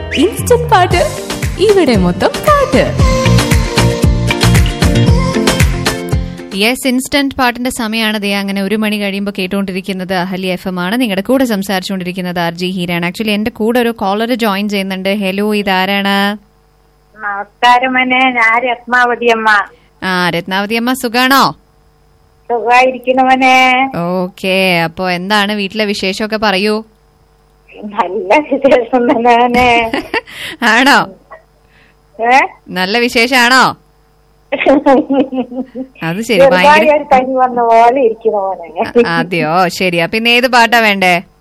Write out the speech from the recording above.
Instant പാട്ട് ഇവിടെ മൊത്തം പാട്ട്. യെസ്, ഇൻസ്റ്റന്റ് പാട്ടിന്റെ സമയമാണ്. ദേ അങ്ങനെ 1 മണി കഴിയുമ്പോൾ കേട്ടുകൊണ്ടിരിക്കുന്നത് അഹല്യ FM ആണ്. നിങ്ങളുടെ കൂടെ സംസാരിച്ചുകൊണ്ടിരിക്കുന്നത് RJ ഹീരാണ്. ആക്ച്വലി എന്റെ കൂടെ ഒരു കോളർ ജോയിൻ ചെയ്യുന്നുണ്ട്. ഹലോ, ഇതാരാണ്? നമസ്കാരം, ഞാൻ രത്നാവതി അമ്മ. രത്നാവതി അമ്മ, സുഖാണോ? സുഖായിരിക്കണവനെ. ഓക്കെ, അപ്പൊ എന്താണ് വീട്ടിലെ വിശേഷമൊക്കെ പറയൂ. നല്ല വിശേഷം തന്നെ. ആണോ? നല്ല വിശേഷാണോ? അത് ശരി, ഭയങ്കര പനി വന്ന പോലെ ഇരിക്കണവനെ. അതെയോ, ശരി. അപ്പൊ ഇന്ന് ഏത് പാട്ടാ വേണ്ടേ?